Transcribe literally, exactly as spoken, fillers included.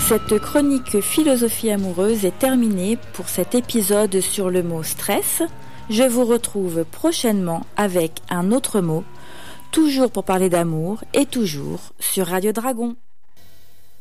Cette chronique philosophie amoureuse est terminée pour cet épisode sur le mot stress. Je vous retrouve prochainement avec un autre mot, toujours pour parler d'amour et toujours sur Radio Dragon.